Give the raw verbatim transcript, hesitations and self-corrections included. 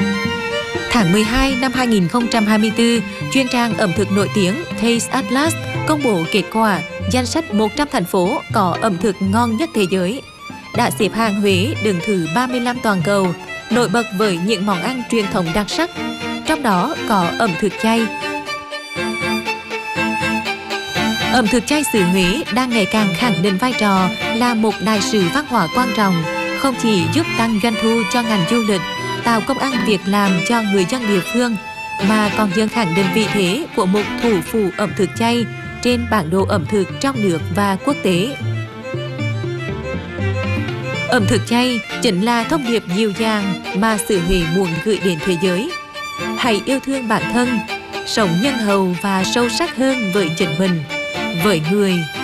Tháng mười hai năm hai nghìn không trăm hai mươi tư, chuyên trang ẩm thực nổi tiếng Taste Atlas công bố kết quả danh sách một trăm thành phố có ẩm thực ngon nhất thế giới. Đã xếp hạng Huế đứng thứ ba mươi lăm toàn cầu, nổi bật với những món ăn truyền thống đặc sắc, trong đó có ẩm thực chay. Ẩm thực chay xứ Huế đang ngày càng khẳng định vai trò là một đại sứ văn hóa quan trọng, không chỉ giúp tăng doanh thu cho ngành du lịch, tạo công ăn việc làm cho người dân địa phương, mà còn dần khẳng định vị thế của một thủ phủ ẩm thực chay trên bản đồ ẩm thực trong nước và quốc tế. Ẩm thực chay chính là thông điệp dịu dàng mà xứ Huế muốn gửi đến thế giới. Hãy yêu thương bản thân, sống nhân hậu và sâu sắc hơn với chính mình, với người